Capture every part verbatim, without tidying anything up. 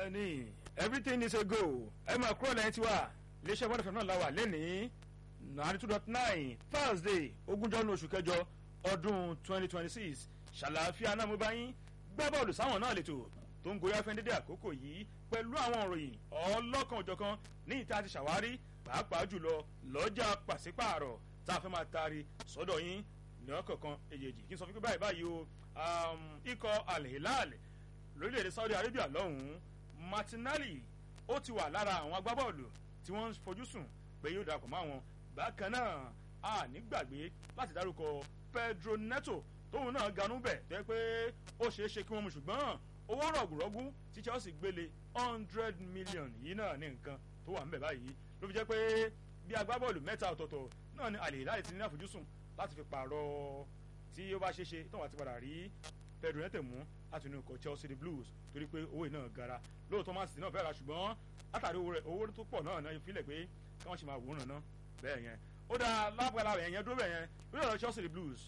bẹ́ẹ̀ni everything is a go ẹ máa kúrò lẹ́yìn tiwa iléeṣẹ́ bọ́dọ̀ fẹ́ náà la wà lẹ́nìí ninety two dot nine thursday ogúnjọ́ ní oṣù kẹjọ ọdún twenty twenty six ṣàlàáfíà náà mo bá yín gbá bọ́ọ̀lù sáwọn náà lẹ́tọ̀ tó ń gorí afẹ́ dédé àkókò yìí pẹ̀lú àwọn òròyìn ọlọ́kan òjọ̀kan ní ìta ti ṣàwárí pàápàá jùlọ lọ́jà pàṣípààrọ̀ tá a fẹ́ máa taari sọ́dọ̀ yín ní ọ̀kọ̀ọ̀kan èjèèjì kí n sọ fún pé báyìí báyìí o ikọ̀ Al-Hilal lórílẹ̀‐èdè Saudi Arabia lọ́hùn-ún Martinelli ó ti wà lára àwọn agbábọ́ọ̀lù tí wọ́n ń fojú sùn pé yóò darapọ̀ mọ́ àwọn bákan náà a ní gbàgbé láti dárúkọ Pedro Neto tóun náà ganú bẹ̀ tẹ́ pé ó ṣeé ṣe kí wọ́n mú ṣùgbọ́n owó rọ̀gùrọ̀gù tí Chelsea gbélé hundred million yìí náà ní nǹkan tó wà ń bẹ̀ báyìí ló fi jẹ́ pé bí agbábọ́ọ̀lù mẹ́ta ọ̀tọ̀ọ̀tọ̀ náà ni Al-Hilal ti ní àfojúsùn láti fi pààrọ̀ tí ó bá ṣeé ṣe tóun àti padà rí Pedro Neto mú láti inú ikọ̀ Chelsea the Blues torí pé owó iná gara lóòótọ́ Man City náà fẹ́ ra ṣùgbọ́n látàrí owó tó pọ̀ náà náà ìfilẹ̀ pé kí wọ́n ṣe máa wòran náà bẹ́ẹ̀ yẹn ó dáa lápẹ́lá rẹ̀ yẹn dúró bẹ́ẹ̀ yẹn lórí ọ̀rọ̀ Chelsea the Blues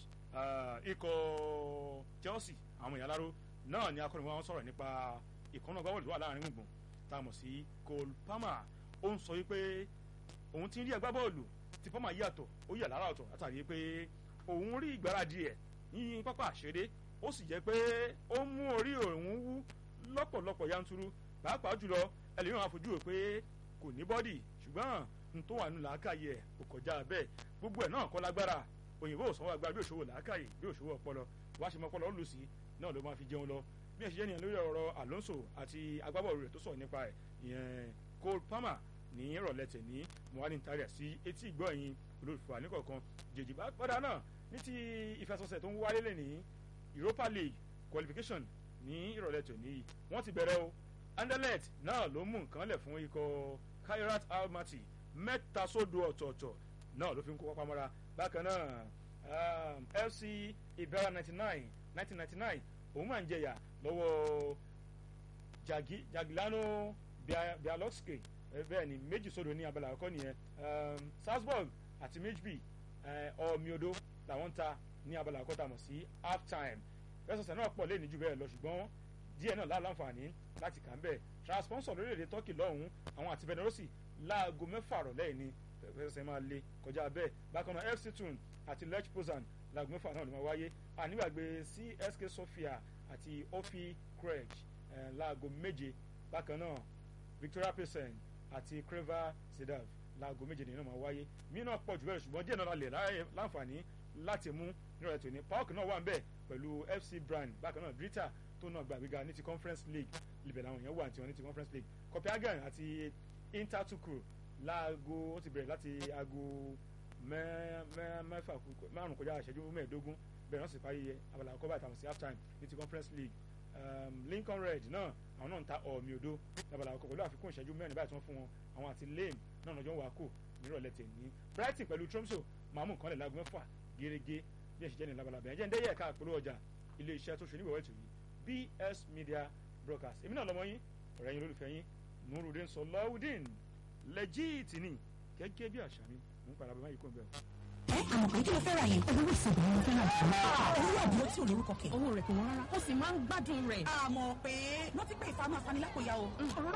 ikọ̀ Chelsea àwọn èèyàn aláró náà ni akọni wọn sọ̀rọ̀ nípa ìkànnà gbábọ́ọ̀lù tó wà láàrin gbùngbùn tá a mọ̀ sí Cole Palmer ó ń sọ wípé òun ti ń rí agbábọ́ọ̀lù tí Palmer yàtọ̀ ó yà lára ọ̀tọ̀ látàrí pé òun rí ìgbáradì ẹ̀ ní pápá àṣeré ó sì jẹ́ pé ó mú orí òun wú lọ́pọ̀lọpọ̀ yanturu pàápàá jùlọ ẹlẹ́yìn àfojú rẹ̀ pé kò ní bọ́dì ṣùgbọ́n n tó wà nù làákàyè ẹ̀ kò kọjá bẹ́ẹ̀ gbogbo ẹ̀ náà kọ́ lágbára òyìnbó ò sanwó agbára bí òṣòwò làákàyè bí òṣòwò ọpọlọ wá ṣe mọ ọpọlọ ó lù sí náà ló máa fi jẹun lọ bí ẹ ṣe jẹ́ nìyẹn lórí ọ̀rọ̀ Alonso àti agbábọ́ọ̀lù rẹ̀ tó sọ̀rọ̀ nípa ẹ̀ ìyẹn Cole Palmer ní ìrọ̀lẹ́ tẹ̀ ní mohani taria sí etí ìgbọ́ ẹ̀yìn olólùfẹ́ àníkọ̀ọ̀kan jèjì bá padà náà ní ti ìfẹsọ̀sẹ̀ tó ń wáyé lé ní Europa League qualification ní ìrọ̀lẹ́ tẹ̀ ní wọ́n ti bẹ̀rẹ̀ o Anderlecht náà ló mú nǹkan lẹ̀ fún ikọ̀ Khairat Almaty mẹ́ta sódò ọ̀tọ̀ọ̀tọ̀ náà ló fi ń kó pápá mọ́ra bákan náà um, F C Ibera ninety nine nineteen ninety nine òun máa ń jẹyà lọ́wọ́ Jagiellonian Bialowski bẹ́ẹ̀ ni méjì sódò ní abala àkọ́kọ́ nìyẹn um, Salzburg àti méjì ọ̀mìodó làwọn ń ta ní abala àkọ́kọ́ tá a mọ̀ sí half time fẹsọ̀sẹ̀ náà pọ̀ lẹ́ni jù bẹ́ẹ̀ lọ ṣùgbọ́n díẹ̀ náà láǹfààní láti kà ń bẹ̀ transponsor lórílẹ̀‐èdè Turkey lọ́hùn-ún àwọn àti Benarosi láago mẹ́fà rọ̀lẹ́ ní fẹsọ̀sẹ̀ máa le kọjá bẹ́ẹ̀ bákan náà F C Thun àti Lech Poznan láago mẹ́fà náà ló máa wáyé ànígbàgbé C S K Sofia àti Ofi Craig láago méje bákan náà Victoria Pilsen àti Creva Sedav láago méje nìyẹn máa wáyé mí náà pọ̀ jù bẹ́ẹ̀ ṣùgbọ́n díẹ̀ náà lè láǹfààní láti mú nírọ̀lẹ́ tòní Paok náà wà ń bẹ̀ pẹ̀lú F C Brann bákan náà Drita tó náà gbàgbéga ní ti Conference League libẹ̀ làwọn èèyàn wà ní tiwọn ní ti Conference League Copenhagen àti Inter Turku láago ó ti bẹ̀rẹ̀ láti aago mẹ́fà márùn kọjá ìṣẹ́jú mẹ́ẹ̀ẹ́dógún bẹ̀rẹ̀ wọ́n sì parí abala àkọ́bà ìtàwọn sí half time ní ti Conference League um, Lincoln Red náà àwọn náà ń ta ọ̀mì odó lábala àkọ́kọ́ pẹ̀lú àfikún ìṣẹ́jú mẹ́rin báyìí tí wọ́n fún wọn àwọn àti Lane náà lọ́jọ́ wà kù nírọ̀lẹ́ tẹ̀ ní Brighton pẹ̀lú Tromso màmú nǹkan lẹ̀ láago mẹ́fà gẹ́gẹ́ bí ẹ̀ṣẹ̀ jẹ́ ní labalábẹ́ ẹ̀jẹ̀ ń dẹ́yẹ̀ ká àpòlò ọjà ilé iṣẹ́ tó ṣe oníwèwé tòyí B S Media Broadcast èmi náà lọ́mọ yín ọ̀rẹ́ yín olólùfẹ́ yín Nurudeen Sọláwùdín lẹ́jíìtì ni gẹ́gẹ́ bí àṣà mi mò ń padà bọ́ báyìí kó ń bẹ̀rù. ẹ àmọ̀ pé kí ló fẹ́ ra yẹn owó ìsìnkú ni mo fẹ́ ra jù lọ. owó àbúrò tí ò lè rúkọ kẹ̀. owó rẹ̀ kò wọ́n rárá ó sì máa ń gbádùn rẹ̀. àmọ̀ pé wọ́n ti pé ìfamọ́ afanilákòyà o.